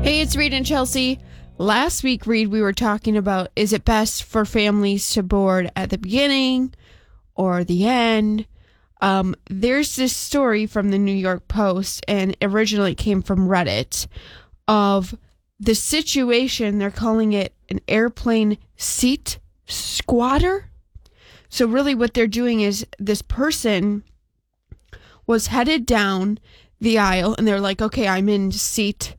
Hey, it's Reed and Chelsea. Last week, Reed, we were talking about, is it best for families to board at the beginning or the end? There's this story from the New York Post, and originally it came from Reddit, of the situation. They're calling it an airplane seat squatter. So really what they're doing is this person was headed down the aisle, and they're like, okay, I'm in seat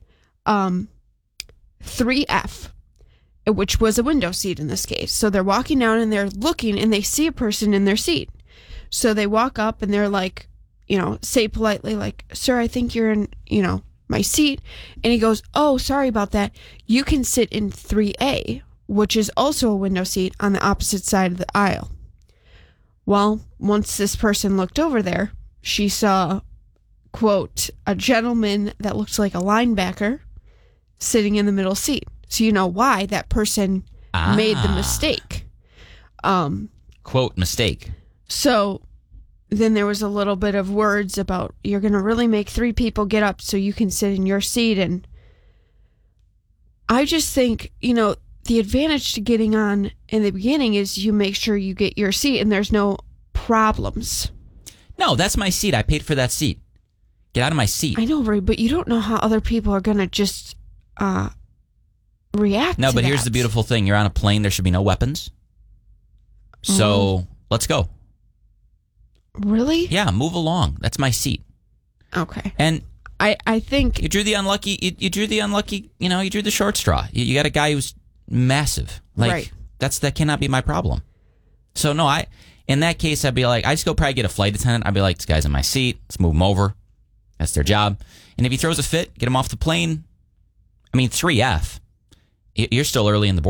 3F, which was a window seat in this case. So they're walking down and they're looking and they see a person in their seat. So they walk up and they're like, say politely, like, sir, I think you're in, my seat. And he goes, oh, sorry about that. You can sit in 3A, which is also a window seat on the opposite side of the aisle. Well, once this person looked over there, she saw, quote, a gentleman that looked like a linebacker sitting in the middle seat. So you know why that person made the mistake. Quote, mistake. So then there was a little bit of words about, you're going to really make three people get up so you can sit in your seat. And I just think, the advantage to getting on in the beginning is you make sure you get your seat and there's no problems. No, that's my seat. I paid for that seat. Get out of my seat. I know, Ray, but you don't know how other people are going to just react No, to but that. here's the beautiful thing. You're on a plane. There should be no weapons. So let's go. Really? Yeah, move along. That's my seat. Okay. And I think you drew the unlucky. You drew the short straw. You got a guy who's massive. Right. That cannot be my problem. So no, in that case, I'd be like, I just go probably get a flight attendant. I'd be like, this guy's in my seat. Let's move him over. That's their job. And if he throws a fit, get him off the plane. I mean, 3F. You're still early in the